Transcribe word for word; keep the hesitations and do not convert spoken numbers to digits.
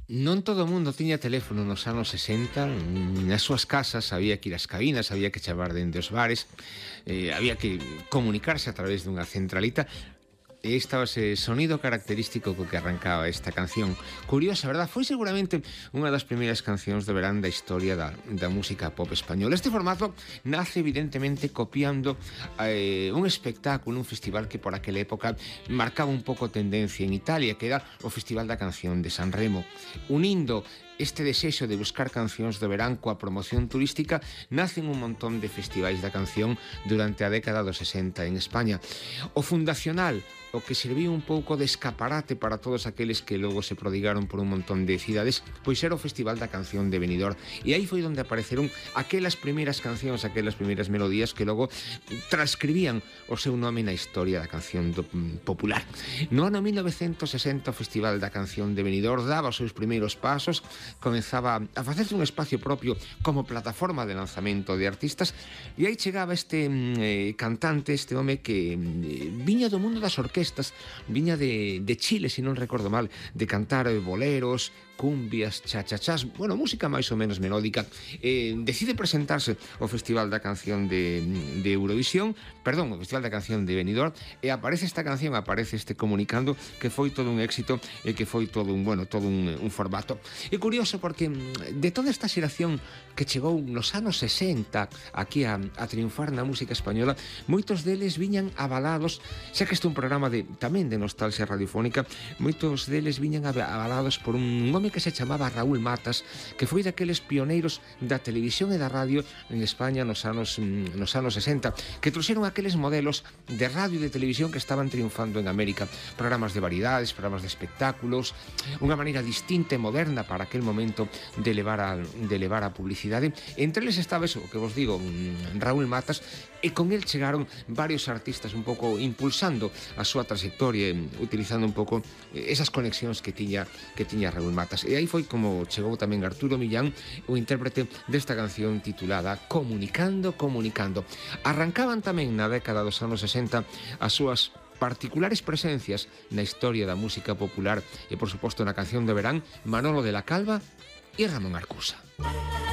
Non todo o mundo tiña teléfono nos anos sesenta, nas súas casas había que ir ás cabinas, había que chamar dende os bares, eh, había que comunicarse a través dunha centralita. E estaba ese sonido característico co que arrancaba esta canción. Curiosa, verdad? Foi seguramente unha das primeiras cancións de verán da historia da, da música pop española. Este formato nace evidentemente copiando eh, un espectáculo, un festival que por aquela época marcaba un pouco tendencia en Italia, que era o Festival da Canción de San Remo. Unindo este desexo de buscar cancións de verán coa promoción turística, nacen un montón de festivais da canción durante a década dos sesenta en España. O fundacional, o que serviu un pouco de escaparate para todos aqueles que logo se prodigaron por un montón de cidades, pois era o Festival da Canción de Benidorm. E aí foi onde apareceron aquelas primeiras cancións, aquelas primeiras melodías que logo transcribían o seu nome na historia da canción do, popular. No ano mil novecentos sesenta o Festival da Canción de Benidorm daba os seus primeiros pasos, comenzaba a facerse un espacio propio como plataforma de lanzamento de artistas, e aí chegaba este eh, cantante, este home que eh, viña do mundo das orquestas, viña de, de Chile, se non recordo mal, de cantar boleros, cumbias, chachachás, bueno, música máis ou menos melódica. Eh, decide presentarse ao Festival da Canción de, de Eurovisión, perdón, o Festival da Canción de Benidorm, e aparece esta canción, aparece este comunicando que foi todo un éxito e que foi todo un, bueno, todo un, un formato. É curioso porque de toda esta xeración que chegou nos anos sesenta aquí a, a triunfar na música española, moitos deles viñan avalados, xa que este é un programa de, tamén de nostalgia radiofónica, moitos deles viñan avalados por un home que se chamaba Raúl Matas, que foi daqueles pioneiros da televisión e da radio en España nos anos, nos anos sesenta, que trouxeron aqueles modelos de radio e de televisión que estaban triunfando en América, programas de variedades, programas de espectáculos, unha maneira distinta e moderna para aquel momento de levar a, de levar a publicidade. Entre eles estaba eso, que vos digo, Raúl Matas, e con el chegaron varios artistas un pouco impulsando a súa trayectoria, utilizando un pouco esas conexións que tiña, que tiña Raúl Matas. E aí foi como chegou tamén Arturo Millán, o intérprete desta canción titulada Comunicando, Comunicando. Arrancaban tamén na década dos anos sesenta as súas particulares presencias na historia da música popular e, por suposto, na canción de verán, Manolo de la Calva e Ramón Arcusa.